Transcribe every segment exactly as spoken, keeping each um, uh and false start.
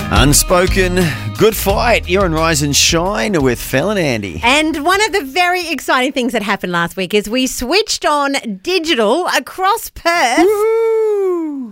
Unspoken, good fight. You're on Rise and Shine with Phil and Andy. And one of the very exciting things that happened last week is we switched on digital across Perth. Woo!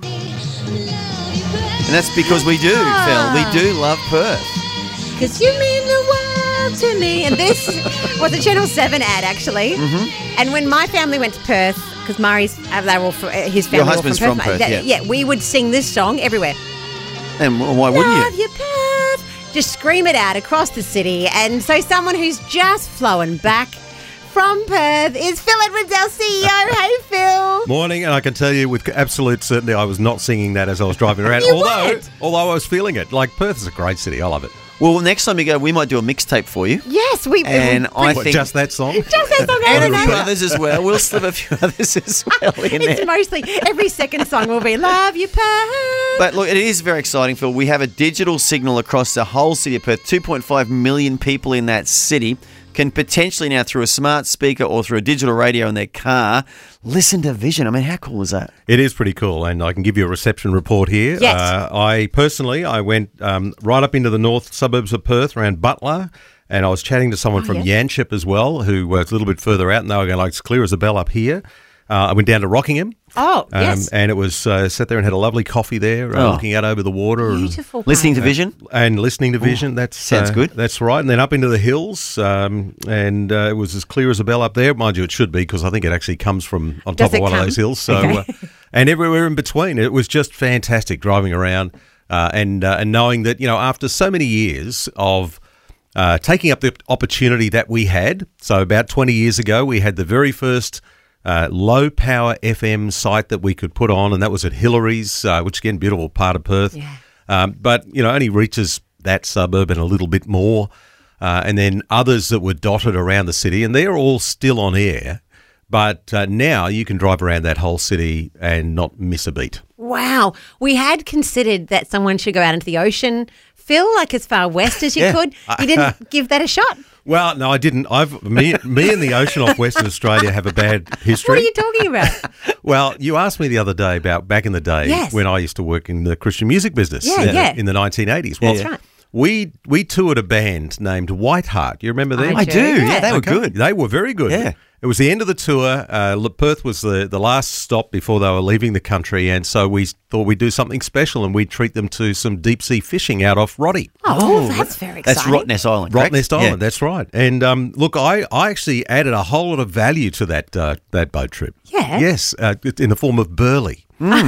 And that's because we do, Phil. We do love Perth. Because you mean the world to me. And this was a Channel seven ad, actually. Mm-hmm. And when my family went to Perth, because Murray's, uh, they were all from, uh, his family Your were husband's from from Perth. Perth, that, yeah. yeah, we would sing this song everywhere. And why wouldn't Love you? you, Perth. Just scream it out across the city. And so someone who's just flowing back from Perth is Phil Edwards, our C E O. Hey, Phil. Morning, and I can tell you with absolute certainty I was not singing that as I was driving around. You although, weren't. although I was feeling it. Like, Perth is a great city. I love it. Well, next time you go, we might do a mixtape for you. Yes, we. And we, I What, think just that song? Just that song. and I a don't few know. others as well. We'll slip a few others as well in It's there. mostly every second song will be "Love You, Perth." But look, it is very exciting, Phil. We have a digital signal across the whole city of Perth. two point five million people in that city can potentially now, through a smart speaker or through a digital radio in their car, listen to Vision. I mean, how cool is that? It is pretty cool, and I can give you a reception report here. Yes. Uh, I personally, I went um, right up into the north suburbs of Perth, around Butler, and I was chatting to someone Oh, from yes. Yanchep as well, who was a little bit further out, and they were going, like, it's clear as a bell up here. Uh, I went down to Rockingham. Oh, um, yes. And it was, uh, sat there and had a lovely coffee there, uh, Oh. looking out over the water. and Beautiful. Listening to place. Vision? And listening to Vision, that's sounds uh, good. That's right. And then up into the hills, um, and uh, it was as clear as a bell up there. Mind you, it should be, because I think it actually comes from on Does top of it one come? of those hills. So, Okay. uh, and everywhere in between, it was just fantastic driving around uh, and uh, and knowing that, you know, after so many years of uh, taking up the opportunity that we had, so about twenty years ago, we had the very first Uh, low power F M site that we could put on, and that was at Hillary's, uh, which again, beautiful part of Perth. Yeah. Um, but you know, only reaches that suburb and a little bit more, uh, and then others that were dotted around the city, and they're all still on air. But uh, now you can drive around that whole city and not miss a beat. Wow. We had considered that someone should go out into the ocean, Phil, like as far west as you Yeah. could. You didn't give that a shot. Well, no, I didn't. I've me, me and the ocean off Western Australia have a bad history. What are you talking about? Well, you asked me the other day about back in the day Yes. when I used to work in the Christian music business Yeah, in, the- yeah. in the nineteen eighties. Well, That's right. we we toured a band named Whiteheart. You remember them? I I do. Yeah. Yeah, they were Okay. good. They were very good. Yeah. It was the end of the tour. Uh, Le- Perth was the, the last stop before they were leaving the country, and so we thought we'd do something special and we'd treat them to some deep sea fishing out off Roddy. Oh, that's very exciting. That's Rottnest Island, correct? Rottnest Island, Yeah. that's right. And um, look, I, I actually added a whole lot of value to that uh, that boat trip. Yeah? Yes, uh, in the form of burley.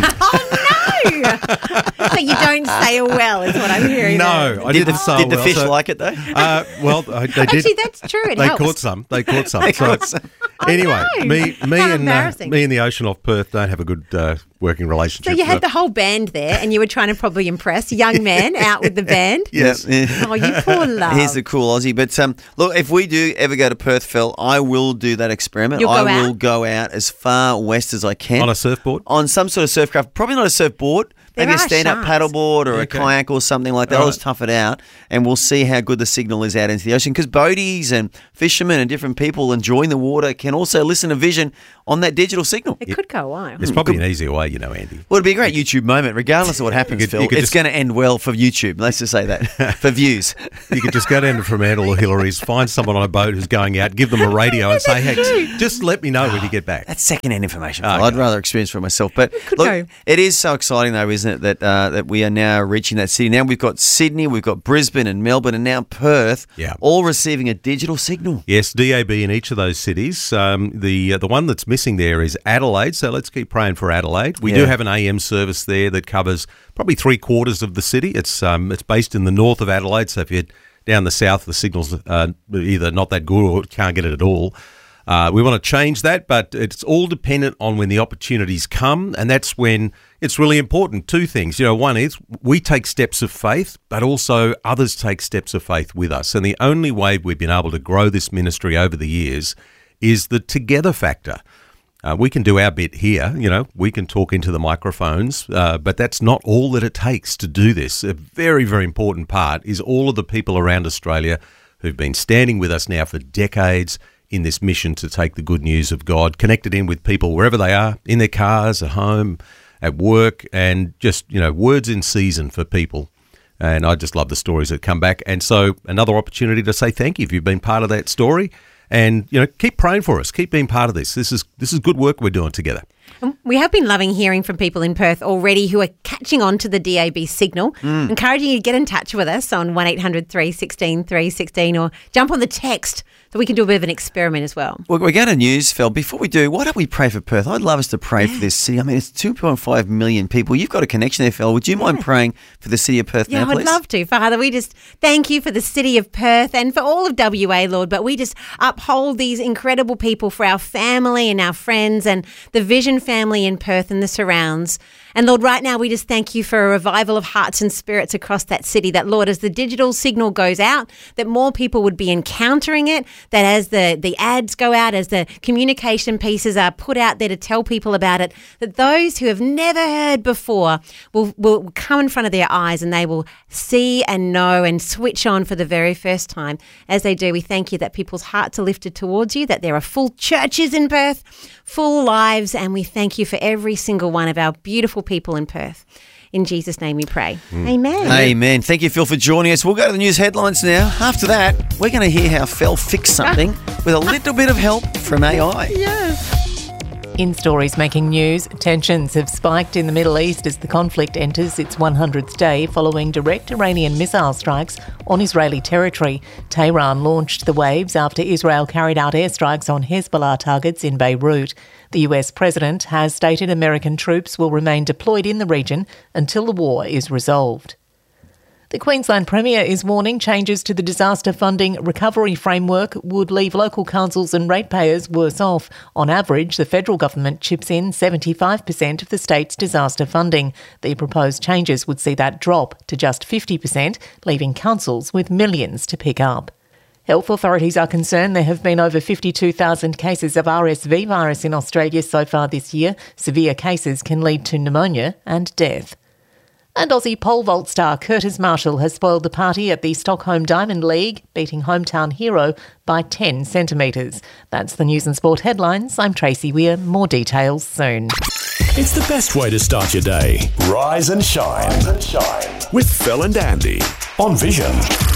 Oh, no. So you don't sail well is what I'm hearing. No, there. I Did didn't the, sail did the well, fish so- like it, though? Uh, well, uh, they did. Actually, that's true. It they helps. caught some. They caught some. They So- caught some. Anyway, no. me, me, How and uh, embarrassing. me and the ocean off Perth don't have a good uh, working relationship. So you had the whole band there and you were trying to probably impress a young man out with the band. Yes. Yeah. Oh, you poor love. He's the cool Aussie. But um, look, if we do ever go to Perth, Phil, I will do that experiment. You'll I go will out? go out as far west as I can. on a surfboard. on some sort of surfcraft, probably not a surfboard, There maybe a are stand-up sharks. paddleboard or Okay. a kayak or something like that. All I'll right. just tough it out, and we'll see how good the signal is out into the ocean. Because boaties and fishermen and different people enjoying the water can also listen to Vision on that digital signal. It could go a while. It's probably an easier way, you know, Andy. Well, it'd be a great YouTube moment, regardless of what happens, You could- Phil. you could It's just- going to end well for YouTube. Let's just say that for views. You could just go down to Fremantle or Hillary's, find someone on a boat who's going out, give them a radio and say, hey, just let me know when you get back. That's second-hand information. Phil. Okay. I'd rather experience for myself. But could look, go. it is so exciting, though, isn't it, that uh, that we are now reaching that city. Now we've got Sydney, we've got Brisbane and Melbourne, and now Perth, Yeah. all receiving a digital signal. Yes, D A B in each of those cities. Um, the uh, the one that's missing there is Adelaide, so let's keep praying for Adelaide. We do Yeah. have an A M service there that covers probably three quarters of the city. It's um, it's based in the north of Adelaide, so if you're down the south, the signal's uh, either not that good or can't get it at all. Uh, we want to change that, but it's all dependent on when the opportunities come, and that's when it's really important. Two things. You know, one is we take steps of faith, but also others take steps of faith with us. And the only way we've been able to grow this ministry over the years is the together factor. Uh, we can do our bit here, you know, we can talk into the microphones, uh, but that's not all that it takes to do this. A very, very important part is all of the people around Australia who've been standing with us now for decades in this mission to take the good news of God, connected in with people wherever they are, in their cars, at home, at work, and just, you know, words in season for people And I just love the stories that come back. And so another opportunity to say thank you if you've been part of that story. And, you know, keep praying for us. Keep being part of this. This is this is good work we're doing together. We have been loving hearing from people in Perth already who are catching on to the D A B signal, mm. encouraging you to get in touch with us on one eight hundred three one six three one six or jump on the text so we can do a bit of an experiment as well. Well, we're going to news, Phil. Before we do, why don't we pray for Perth? I'd love us to pray yeah. for this city. I mean, it's two point five million people. You've got a connection there, Phil. Would you yeah. mind praying for the city of Perth yeah, now, please? Yeah, I'd love to. Father, we just thank you for the city of Perth and for all of W A, Lord, but we just uphold these incredible people for our family and our friends and the Vision family in Perth and the surrounds. And Lord, right now we just thank you for a revival of hearts and spirits across that city, that Lord, as the digital signal goes out, that more people would be encountering it, that as the, the ads go out, as the communication pieces are put out there to tell people about it, that those who have never heard before will, will come in front of their eyes and they will see and know and switch on for the very first time. As they do, we thank you that people's hearts are lifted towards you, that there are full churches in Perth, full lives, and we thank you for every single one of our beautiful people in Perth. In Jesus' name we pray. Mm. Amen. Amen. Thank you, Phil, for joining us. We'll go to the news headlines now. After that, we're going to hear how Phil fixed something with a little bit of help from A I. Yes. In stories making news, tensions have spiked in the Middle East as the conflict enters its one hundredth day following direct Iranian missile strikes on Israeli territory. Tehran launched the waves after Israel carried out airstrikes on Hezbollah targets in Beirut. The U S president has stated American troops will remain deployed in the region until the war is resolved. The Queensland Premier is warning changes to the disaster funding recovery framework would leave local councils and ratepayers worse off. On average, the federal government chips in seventy-five percent of the state's disaster funding. The proposed changes would see that drop to just fifty percent, leaving councils with millions to pick up. Health authorities are concerned there have been over fifty-two thousand cases of R S V virus in Australia so far this year. Severe cases can lead to pneumonia and death. And Aussie pole vault star Curtis Marshall has spoiled the party at the Stockholm Diamond League, beating hometown hero by ten centimetres. That's the News and Sport headlines. I'm Tracy Weir. More details soon. It's the best way to start your day. Rise and shine. Rise and shine. With Phil and Andy on Vision.